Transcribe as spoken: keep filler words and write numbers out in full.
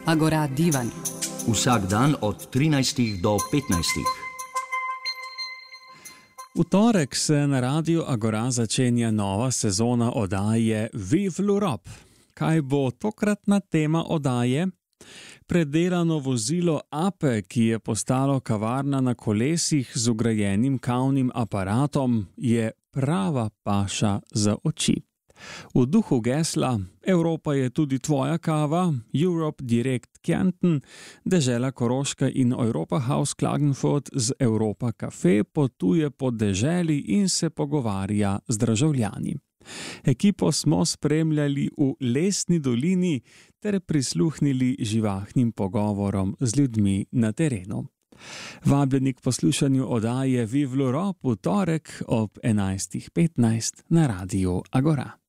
Agora divan. Vsak dan od trinajstih do petnajstih. V torek se na Radiu Agora začenja nova sezona oddaje Vive l'Europe. Kaj bo tokratna tema oddaje? Predelano vozilo Ape, ki je postalo kavarna na kolesih z vgrajenim kavnim aparatom, je prava paša za oči. V duhu gesla Evropa je tudi tvoja kava, Europe Direct Kärnten, dežela Koroška in Europa House Klagenfurt z Europa Cafe potuje po deželi in se pogovarja z državljani. Ekipo smo spremljali v Lesni dolini ter prisluhnili živahnim pogovorom z ljudmi na terenu. Vabljeni k poslušanju oddaje Vive l'Europe v torek ob enajstih petnajst na Radiu Agora.